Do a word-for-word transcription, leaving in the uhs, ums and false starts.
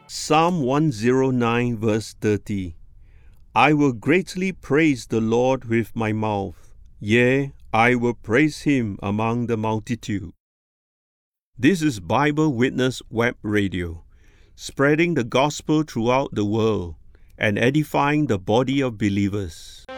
Psalm one oh nine verse thirty. I will greatly praise the Lord with my mouth. Yea, I will praise him among the multitude. This is Bible Witness Web Radio, spreading the gospel throughout the world and edifying the body of believers.